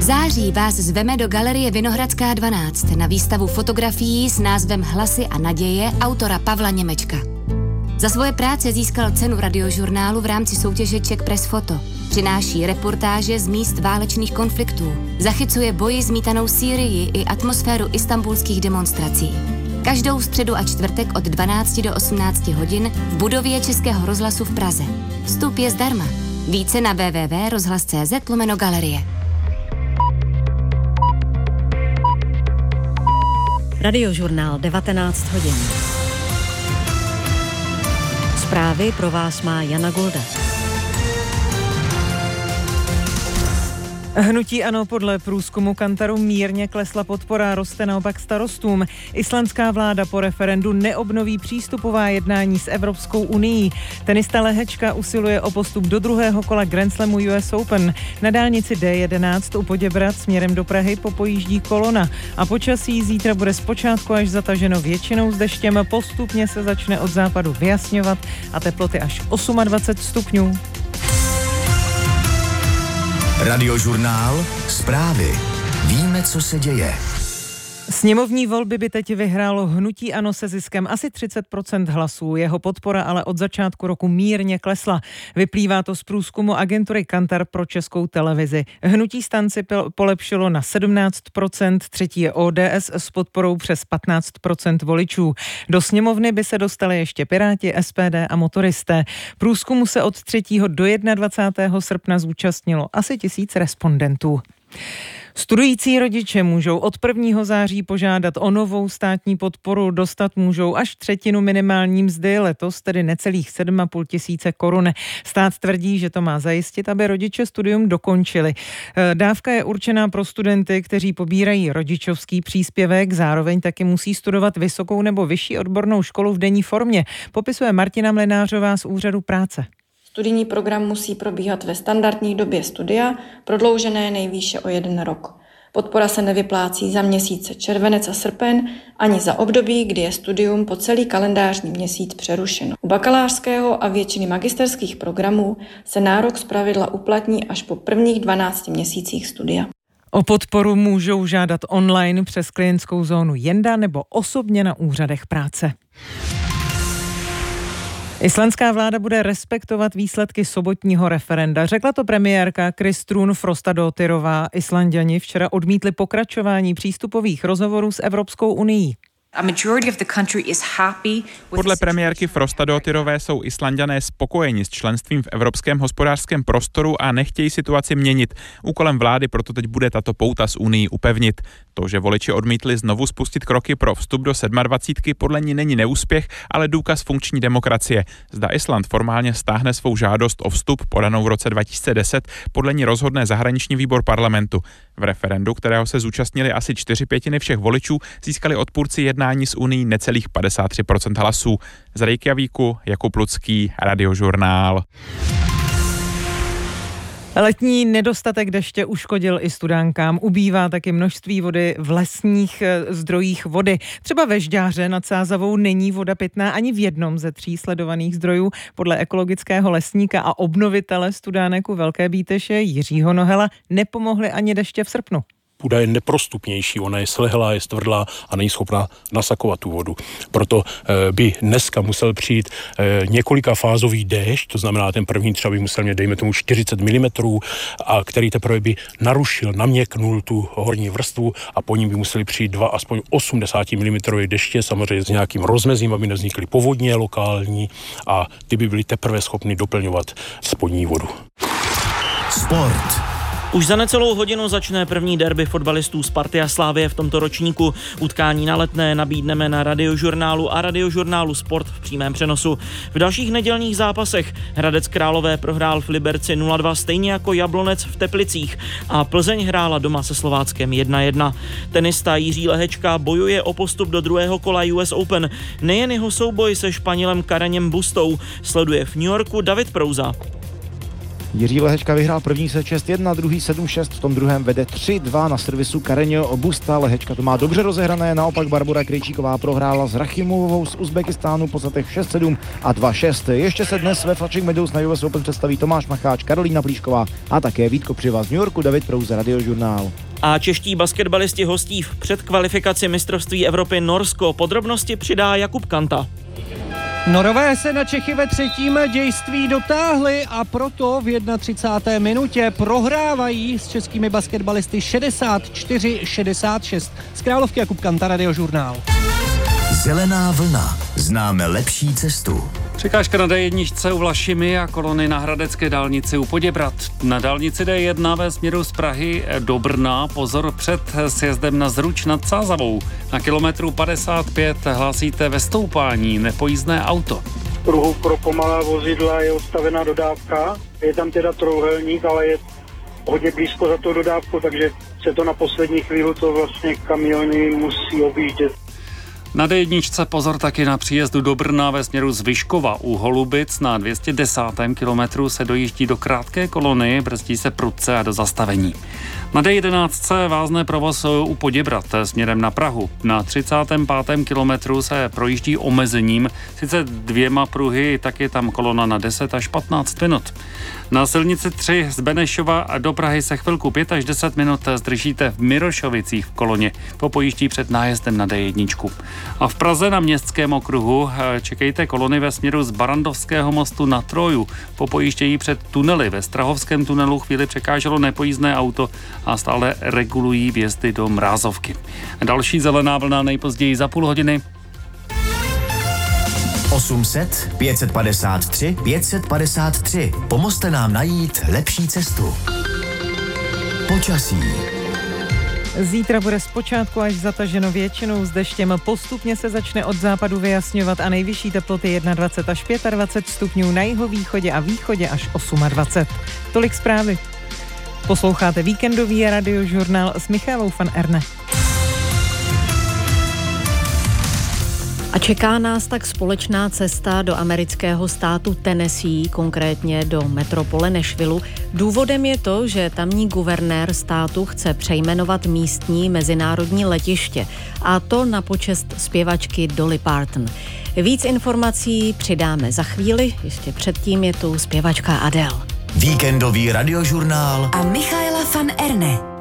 září vás zveme do Galerie Vinohradská 12 na výstavu fotografií s názvem Hlasy a naděje autora Pavla Němečka. Za svoje práce získal cenu Radiožurnálu v rámci soutěže Czech Press Photo. Přináší reportáže z míst válečných konfliktů. Zachycuje boji zmítanou Sýrii i atmosféru istanbulských demonstrací. Každou středu a čtvrtek od 12 do 18 hodin v budově Českého rozhlasu v Praze. Vstup je zdarma. Více na www.rozhlas.cz/galerie. Radiožurnál 19 hodin. Zprávy pro vás má Jana Golda. Hnutí ANO podle průzkumu Kantaru mírně klesla podpora, roste naopak starostům. Islandská vláda po referendu neobnoví přístupová jednání s Evropskou unií. Tenista Lehečka usiluje o postup do druhého kola Grand Slamu US Open. Na dálnici D11 u Poděbrad směrem do Prahy popojíždí kolona. A počasí zítra bude zpočátku až zataženo většinou s deštěm, postupně se začne od západu vyjasňovat a teploty až 28 stupňů. Radiožurnál, zprávy. Víme, co se děje. Sněmovní volby by teď vyhrálo hnutí ANO se ziskem asi 30% hlasů. Jeho podpora ale od začátku roku mírně klesla. Vyplývá to z průzkumu agentury Kantar pro Českou televizi. Hnutí STAN si polepšilo na 17%, třetí je ODS s podporou přes 15% voličů. Do sněmovny by se dostali ještě Piráti, SPD a motoristé. Průzkumu se od 3. do 21. srpna zúčastnilo asi 1000 respondentů. Studující rodiče můžou od 1. září požádat o novou státní podporu, dostat můžou až třetinu minimální mzdy, letos tedy necelých 7,5 tisíce korun. Stát tvrdí, že to má zajistit, aby rodiče studium dokončili. Dávka je určená pro studenty, kteří pobírají rodičovský příspěvek, zároveň taky musí studovat vysokou nebo vyšší odbornou školu v denní formě, popisuje Martina Mlynářová z Úřadu práce. Studijní program musí probíhat ve standardní době studia, prodloužené nejvýše o 1 rok. Podpora se nevyplácí za měsíce červenec a srpen, ani za období, kdy je studium po celý kalendářní měsíc přerušeno. U bakalářského a většiny magisterských programů se nárok zpravidla uplatní až po prvních 12 měsících studia. O podporu můžou žádat online přes klientskou zónu Jenda nebo osobně na úřadech práce. Islandská vláda bude respektovat výsledky sobotního referenda. Řekla to premiérka Kristrún Frostadóttirová. Islanďani včera odmítli pokračování přístupových rozhovorů s Evropskou unií. Podle premiérky Frostadóttirové jsou Islanďané spokojeni s členstvím v Evropském hospodářském prostoru a nechtějí situaci měnit. Úkolem vlády proto teď bude tato pouta s Unií upevnit. To, že voliči odmítli znovu spustit kroky pro vstup do 27, podle ní není neúspěch, ale důkaz funkční demokracie. Zda Island formálně stáhne svou žádost o vstup podanou v roce 2010, podle ní rozhodne zahraniční výbor parlamentu. V referendu, kterého se zúčastnili asi 4/5 všech voličů, získali odpůrci jednání s Unií necelých 53% hlasů. Z Reykjavíku Jakub Lucký, Radiožurnál. Letní nedostatek deště uškodil i studánkám. Ubývá taky množství vody v lesních zdrojích vody. Třeba ve Žďáře nad Sázavou není voda pitná ani v jednom ze 3 sledovaných zdrojů. Podle ekologického lesníka a obnovitele studánek u Velké Bíteše Jiřího Nohela nepomohly ani deště v srpnu. Půda je neprostupnější, ona je slehlá, je stvrdlá a není schopná nasakovat tu vodu. Proto by dneska musel přijít několikafázový déšť, to znamená, ten první třeba by musel mít, dejme tomu 40 mm, a který teprve by narušil, naměknul tu horní vrstvu a po ní by museli přijít 2 aspoň 80 mm deště, samozřejmě s nějakým rozmezím, aby nevznikly povodně lokální a ty by byly teprve schopny doplňovat spodní vodu. Sport. Už za necelou hodinu začne první derby fotbalistů Sparty a Slavie v tomto ročníku. Utkání na Letné nabídneme na Radiožurnálu a Radiožurnálu Sport v přímém přenosu. V dalších nedělních zápasech Hradec Králové prohrál v Liberci 0-2, stejně jako Jablonec v Teplicích a Plzeň hrála doma se Slováckem 1-1. Tenista Jiří Lehečka bojuje o postup do druhého kola US Open. Nejen jeho souboj se Španělem Kareněm Bustou sleduje v New Yorku David Prouza. Jiří Lehečka vyhrál první set 6-1, druhý 7-6, v tom druhém vede 3-2 na servisu Carreño Busta. Lehečka to má dobře rozehrané, naopak Barbora Krejčíková prohrála s Rachimovou z Uzbekistánu po setech 6-7 a 2-6. Ještě se dnes ve Flushing Meadows na US Open představí Tomáš Macháč, Karolína Plíšková a také Vít Kopřiva z New Yorku, David Prouze, Radiožurnál. A čeští basketbalisti hostí v předkvalifikaci mistrovství Evropy Norsko. Podrobnosti přidá Jakub Kanta. Norové se na Čechy ve třetím dějství dotáhli a proto v 31. minutě prohrávají s českými basketbalisty 64-66. Z Královky Jakub Kanta, Radiožurnál. Zelená vlna. Známe lepší cestu. Překážka na D1 u Vlašimi a kolony na Hradecké dálnici u Poděbrad. Na dálnici D1 ve směru z Prahy do Brna pozor před sjezdem na Zruč nad Sázavou. Na kilometru 55 hlásíte ve stoupání nepojízdné auto. V pruhu pro pomalá vozidla je odstavená dodávka. Je tam teda trojúhelník, ale je hodně blízko za tu dodávku, takže se to na poslední chvíli to vlastně kamiony musí objíždět. Na D1 pozor taky na příjezdu do Brna ve směru z Vyškova. U Holubic na 210. kilometru se dojíždí do krátké kolony, brzdí se prudce a do zastavení. Na D11 vázne provoz u Poděbrad směrem na Prahu. Na 35. kilometru se projíždí omezením, sice 2 pruhy, tak je tam kolona na 10 až 15 minut. Na silnici 3 z Benešova do Prahy se chvilku 5 až 10 minut zdržíte v Mirošovicích v koloně po pojíždí před nájezdem na D1. A v Praze na Městském okruhu čekejte kolony ve směru z Barandovského mostu na Troju. Po pojíždění před tunely ve Strahovském tunelu chvíli překáželo nepojízdné auto a stále regulují vjezdy do Mrázovky. Další zelená vlna nejpozději za půl hodiny. 800 553 553. Pomozte nám najít lepší cestu. Počasí. Zítra bude zpočátku až zataženo většinou s deštěm. Postupně se začne od západu vyjasňovat a nejvyšší teploty 21 až 25 stupňů na jihovýchodě a východě až 28. Tolik zprávy. Posloucháte víkendový Radiožurnál s Michálou van Erne. A čeká nás tak společná cesta do amerického státu Tennessee, konkrétně do metropole Nashvillu. Důvodem je to, že tamní guvernér státu chce přejmenovat místní mezinárodní letiště, a to na počest zpěvačky Dolly Parton. Víc informací přidáme za chvíli, ještě předtím je tu zpěvačka Adele. Víkendový Radiožurnál a Michaela van Erne.